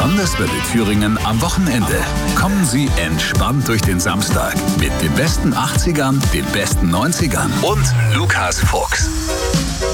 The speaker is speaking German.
Sonderswelle Thüringen am Wochenende. Kommen Sie entspannt durch den Samstag mit den besten 80ern, den besten 90ern und Lukas Fuchs.